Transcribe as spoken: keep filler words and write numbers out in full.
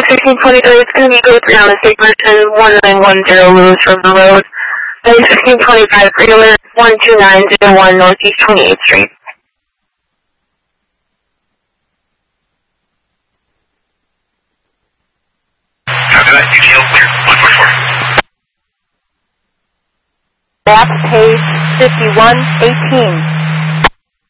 sixteen twenty-three, it's going to be go three on the state person, one nine one zero Lewis River Road. Then sixteen twenty-five, regular, one two nine zero one Northeast twenty-eighth Street. Copy that, U T L clear, one four four. Map page fifty-one eighteen.